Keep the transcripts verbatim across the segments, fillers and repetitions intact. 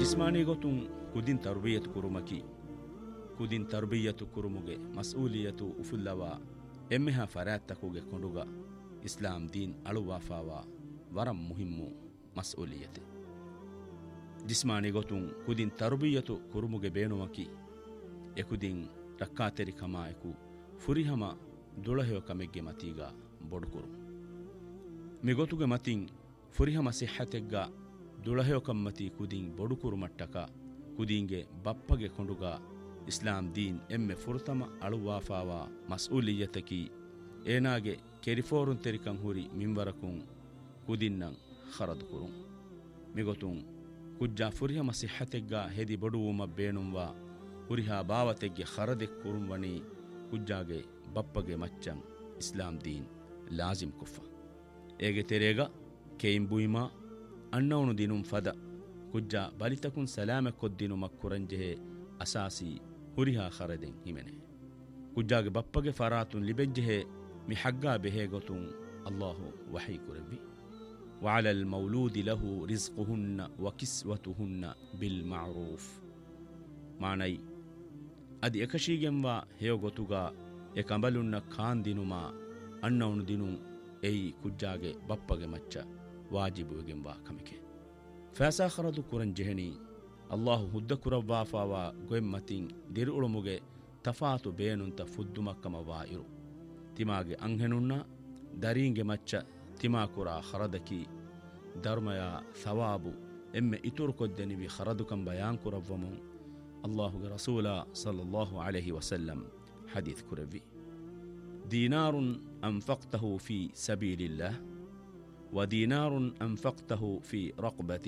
ಜಿಸ್ಮಾನಿ ಗೊತ್ತುಂ ಕುದಿನ್ ತರ್ಬಿಯತು ಕುರುಮಕಿ ಕುದಿನ್ ತರ್ಬಿಯತು ಕುರುಮುಗೆ ಮಸ್ಊಲಿಯತು ಉಫುಲ್ಲವ ಎಮ್ಮೆಹ ಫರಾತ್ತಕುಗೆ ಕೊಂಡುಗ ಇಸ್ಲಾಂ ದೀನ್ ಅಳುವಾಫಾವ ವರಂ ಮುಹಿಮ್ಮು ಮಸ್ಊಲಿಯತೆ ಜಿಸ್ಮಾನಿ ಗೊತ್ತುಂ ಕುದಿನ್ ತರ್ಬಿಯತು ಕುರುಮುಗೆ ಬೇಣುವಕಿ ಎಕುದಿನ್ ರಕ್ಕಾತೆರಿ ಕಮಾಯಕು ಫುರಿಹಮ ದುಳಹೆಯ ಕಮೆಗ್ಗೆ ಮತೀಗ ಬೊಡುಕುರು ಮಿಗೊತುಗೆ ಮತಿನ್ ಫುರಿಹಮ ಸಿಹತೆಗ್ಗ ದುಳಹೆಯ ಕಮ್ಮತಿ ಕುದಿನ್ ಬೊಡುಕುರು ಮಟ್ಟಕ ಕುದಿಂಗೆ ಬಪ್ಪಗೆ ಕೊಂಡುಗ ಇಸ್ಲಾಂ ದೀನ್ ಎಮ್ಮೆ ಫುರ್ತಮ ಅಳುವಾಫಾವ ಮಸ್ಊಲಿಯತಕಿ ಏನಾಗೆ ಕೆರಿಫೋರುನ್ ತೆರಿಕಂ ಹುರಿ ಮಿಂವರಕುಂ ಕುದಿನ್ನಂ ಖರದುಕುರುಂ ಮಿಗೊತುಂ ಕುಜ್ಜಾ ಫುರಿಹಮ ಸಿಹತೆಗ್ಗ ಹೆದಿ ಬೊಡುವುಮ ಬೇಣುಂವ ಹುರಿಹಾ ಬಾವತೆಗ್ಗೆ ಖರದೆಕ್ ಕುರುಂವಣಿ ಕುಜ್ಜಾಗೆ ಬಪ್ಪಗೆ ಮಚ್ಚಂ ಇಸ್ಲಾಂ ದೀನ್ ಲಾಜಿಮ್ ಕುಫ್ಫ ಏಗೆ ತೆರೆಗ ಕೇಯಿಂ ಬುಯಿಮಾ ಅಣ್ಣವನು ದಿನುಂ ಫದ ಕುಜ್ಜಾ ಬಲಿತಕುನ್ ಸಲಾಮೆ ಕೊದ್ದಿನು ಮಕ್ಕುರಂಜೆಹೆ ಅಸಾಸಿ ಹುರಿಹಾ ಖರದೆಂ ಹಿಮೆನೆ ಕುಜ್ಜಾಗೆ ಬಪ್ಪಗೆ ಫರಾತುನ್ ಲಿಬೆಜ್ಜೆಹೆ ಮಿ ಹಗ್ಗಾ ಬೆಹೆ ಗೊತುಂ ಅಲ್ಲಾಹು ವಹಿ ಕುರವಿ ವಅಲಲ್ ಮೌಲೂದಿ ಲಹು ರಿಜ್ಕುಹುನ್ನ ವಕಿಸ್ವತುಹುನ್ನ ಬಿಲ್ ಮಅರೂಫ್ ಮಾನೈ ಅದಿ ಎಕಶೀಗೆಂವಾ ಹೇಯೋ ಗೊತುಗ ಎ ಕಂಬಲುನ್ನ ಖಾನ್ ದಿನುಮ ಅಣ್ಣವನು ದಿನು ಎಯಿ ಕುಜ್ಜಾಗೆ ಬಪ್ಪಗೆ ಮಚ್ಚ ವಾಜಿಬುವೆಗೆಂವಾ ಕಮಿಕೆ ಫಾಸಾ ಖರದು ಕುರನ್ ಜೆಹನಿ ಅಲ್ಲಾಹು ಹುದ್ದ ಕುರವ್ವಾಫಾವ ಗೊೆಮ್ಮತಿನ್ ದಿರು ಉಳುಮುಗೆ ತಫಾತು ಬೇನುಂತ ಫುದ್ದುಮಕ್ಕಮವಾ ಇರು ತಿಮಾಗೆ ಅಂಹೆನುನ್ನ ದರೀಂಗೆ ಮಚ್ಚ ತಿಮಾಕುರ ಖರದಕಿ ಧರ್ಮಯ ಸವಾಬು ಎಮ್ಮೆ ಇತುರು ಕೊದ್ದೆನಿವಿ ಖರದುಕಂ ಬಯಾನ್ ಕುರವ್ವಮು ಅಲ್ಲಾಹುಗೆ ರಸೂಲ ಸಲ್ಲಲ್ಲಾಹು ಅಲೈಹಿ ವಸಲ್ಲಂ ಹದೀತ್ ಕುರವಿ ದೀನಾರುನ್ ಅಂಫಕ್ತಹು ಫಿ ಸಬೀಲಿಲ್ಲಾಹ್ ودينار أنفقته في رقبة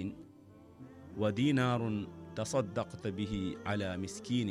ودينار تصدقت به على مسكين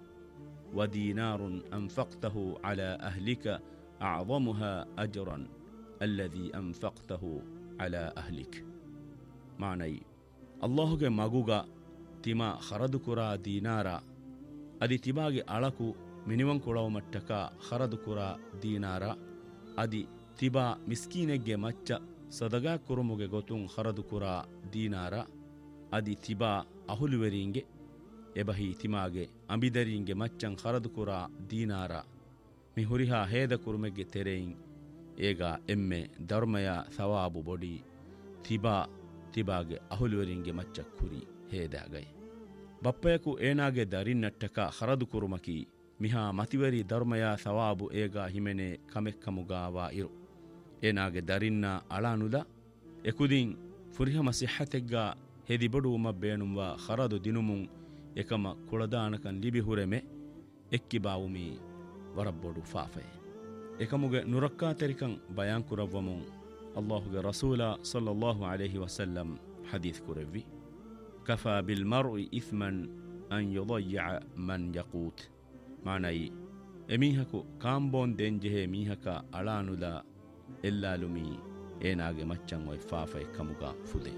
ودينار أنفقته على أهلك أعظمها أجرا الذي أنفقته على أهلك معني الله مغوغا تما خردكرا دينارا أدي تباغي ألكو منيوان كلاو متكا خردكرا دينارا أدي تبا مسكينك مچا ಸದಗಾ ಕುರುಮುಗೆ ಗೊತುಂ ಖರದು ಕುರಾ ದೀನಾರ ಅದಿ ತಿಬಾ ಅಹುಲುವೆರಿಂಗೆ ಎಬಹಿ ತಿಮಾಗೆ ಅಂಬಿದರಿಂಗೆ ಮಚ್ಚಂ ಖರದು ಕುರಾ ದೀನಾರ ಮಿ ಹುರಿಹಾ ಹೇದ ಕುರುಮೆಗೆ ತೆರೆಯಿಂ ಏಗ ಎಮ್ಮೆ ಧರ್ಮಯ ಸವಾಬು ಬೊಡಿ ತಿಬಾ ತಿಬಾಗೆ ಅಹುಲುವೆರಿಂಗೆ ಮಚ್ಚ ಕುರಿ ಹೇದಾಗೈ ಬಪ್ಪಯಕು ಏನಾಗೆ ದರಿನ್ನಟ್ಟಕ ಖರದು ಕುರುಮಕಿ ಮಿಹಾ ಮತಿವರಿ ಧರ್ಮಯ ಸವಾಬು ಏಗ ಹಿಮೆನೆ ಕಮೆಕ್ಕಮುಗಾವಾ ಇರು ಏನಾಗೆ ದರಿನ್ನ ಅಳಾನುದ ಎಕುದಿನ್ ಫುರಿಹಮ ಸಿಹತೆಗ್ಗ ಹೆದಿ ಬಡುವುಮ ಬೇಣುವ ಖರದು ದಿನುಮುಂ ಎಕಮ ಕುಳದಾನಕನ್ ಲಿಬಿ ಹುರೆಮೆ ಎಕ್ಕಿ ಬಾವುಮಿ ವರಬ್ಬೊಡು ಫಾಫೆ ಎಕಮುಗೆ ನುರಕ್ಕಾ ತೆರಿಕಂ ಬಯಾನ್ ಕುರವ್ವಮುಂ ಅಲ್ಲಾಹುಗೆ ರಸೂಲ ಸಲ್ಲಲ್ಲಾಹು ಅಲೈಹಿ ವಸಲ್ಲಂ ಹದೀತ್ ಕುರವಿ ಕಫಾ ಬಿಲ್ ಮರ್ಇ ಇಸ್ಮನ್ ಅನ್ ಯುದಯ್ಯ ಮನ್ ಯಕೂತ್ ಮಾನೈ ಎಮೀಹಕು ಕಾಂಬೋನ್ ದೆಂಜೆಹೆ ಮೀಹಕ ಅಳಾನುದ ಎಲ್ಲಾಲುಮಿ ಏನಾಗೆ ಮಚ್ಚಂ ವೈ ಫಾಫೆ ಕಮುಗ ಫುದೆ